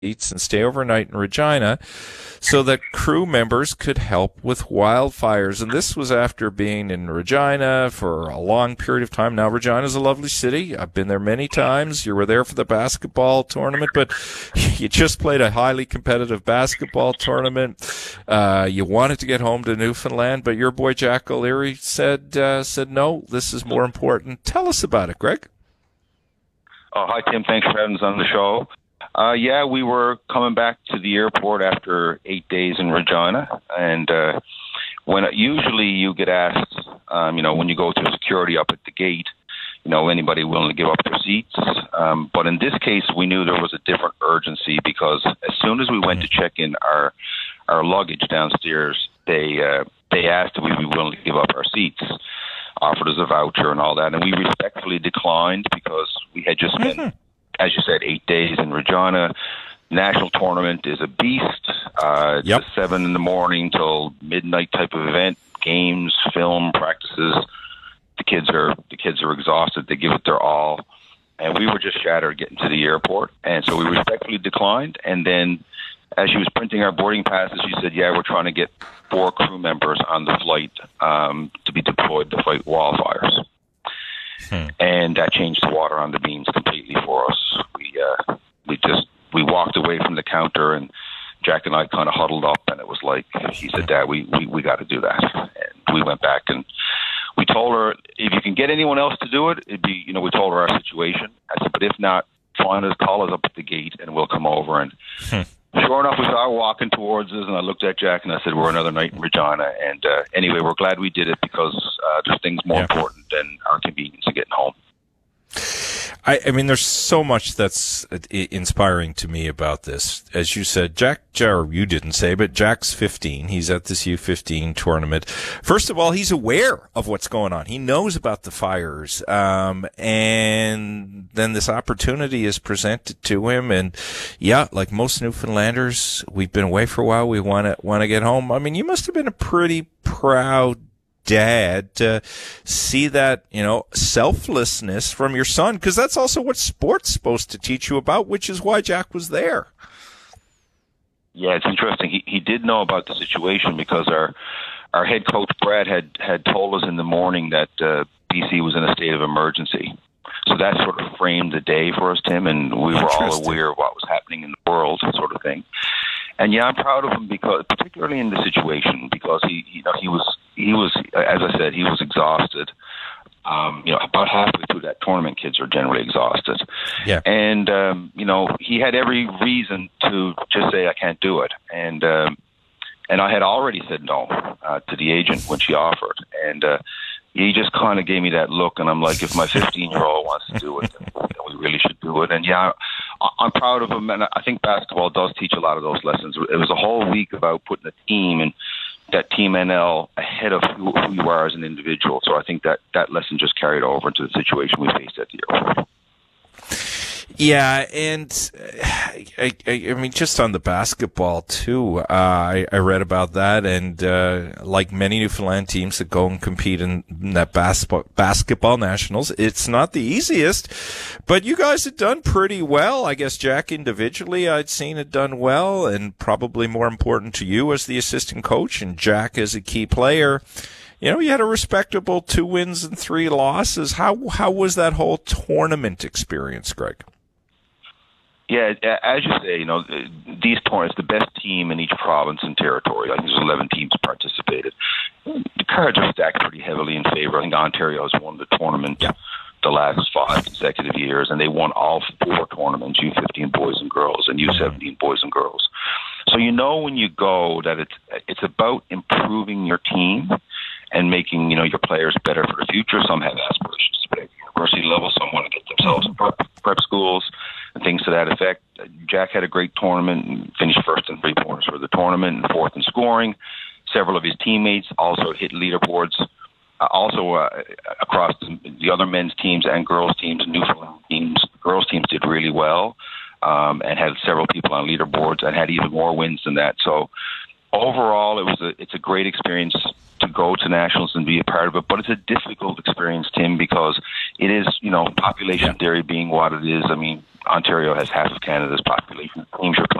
seats and stay overnight in Regina so that crew members could help with wildfires. And this was after being in Regina for a long period of time. Now, Regina's a lovely city. I've been there many times. You were there for the basketball tournament, but you just played a highly competitive basketball tournament. You wanted to get home to Newfoundland, but your boy Jack O'Leary said no, this is more important. Tell us about it, Greg. Oh, hi, Tim. Thanks for having us on the show. Yeah, we were coming back to the airport after 8 days in Regina, and when usually you get asked, when you go to security up at the gate, anybody willing to give up their seats. But in this case, we knew there was a different urgency because as soon as we went to check in our luggage downstairs, they asked if we'd be willing to give up our seats, offered us a voucher and all that, and we respectfully declined because we had just spent, as you said, 8 days in Regina. National tournament is a beast. It's a 7 a.m. till midnight type of event. Games, film, practices. The kids are exhausted. They give it their all, and we were just shattered getting to the airport. And so we respectfully declined. And then, as she was printing our boarding passes, she said, "Yeah, we're trying to get 4 crew members on the flight to be deployed to fight wildfires." And that changed the water on the beans completely for us. We walked away from the counter, and Jack and I kind of huddled up, and it was like, he said, "Dad, we got to do that." And we went back and we told her, if you can get anyone else to do it, it'd be, we told her our situation. I said, but if not, find us, call us up at the gate, and we'll come over. And sure enough, we saw her walking towards us, and I looked at Jack and I said, "We're another night in Regina." And anyway, we're glad we did it because there's things more important than our convenience of getting home. I mean, there's so much that's inspiring to me about this. As you said, you didn't say, but Jack's 15. He's at this U15 tournament. First of all, he's aware of what's going on. He knows about the fires. And then this opportunity is presented to him. And yeah, like most Newfoundlanders, we've been away for a while. We want to get home. I mean, you must have been a pretty proud dad to see that, selflessness from your son, because that's also what sport's supposed to teach you about, which is why Jack was there. Yeah, it's interesting. He did know about the situation because our head coach Brad had told us in the morning that BC was in a state of emergency. So that sort of framed the day for us, Tim, and we were all aware of what was happening in the world, sort of thing. And yeah, I'm proud of him because, particularly in the situation, because he was, as I said, he was exhausted. About halfway through that tournament, kids are generally exhausted. Yeah. And he had every reason to just say, "I can't do it." And I had already said no to the agent when she offered, and he just kind of gave me that look, and I'm like, if my 15-year-old wants to do it, then we really should do it. And yeah, I'm proud of him, and I think basketball does teach a lot of those lessons. It was a whole week about putting a team and that Team NL ahead of who you are as an individual. So I think that lesson just carried over into the situation we faced at the airport. Yeah, and I mean, just on the basketball too, I read about that, and like many Newfoundland teams that go and compete in that basketball nationals, it's not the easiest, but you guys had done pretty well. I guess Jack individually, I'd seen had done well, and probably more important to you as the assistant coach, and Jack as a key player. You had a respectable 2 wins and 3 losses. How was that whole tournament experience, Greg? Yeah, as you say, these tournaments, the best team in each province and territory, I think there's 11 teams participated. The cards are stacked pretty heavily in favor. I think Ontario has won the tournament the last 5 consecutive years, and they won all 4 tournaments, U15 boys and girls and U17 boys and girls. So when you go that it's about improving your team and making, your players better for the future. Some have aspirations to play at the university level. Some want to get themselves in prep schools and things to that effect. Jack had a great tournament and finished first in 3-pointers for the tournament and fourth in scoring. Several of his teammates also hit leaderboards. Across the other men's teams and girls' teams, Newfoundland teams, girls' teams did really well and had several people on leaderboards and had even more wins than that. So overall, it's a great experience to go to nationals and be a part of it, but it's a difficult experience, Tim, because it is, population theory being what it is. I mean, Ontario has half of Canada's population. Teams are